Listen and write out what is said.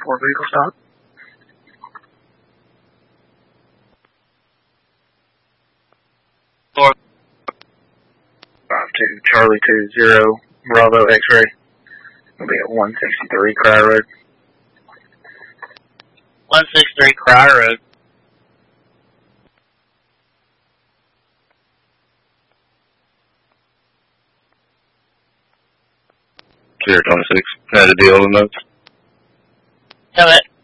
4 vehicle stop. 52 Charlie 20 Bravo X-ray. It'll be at 163 Cry Road. 163 Cry Road. Sierra 26. Had a deal on those. Come it.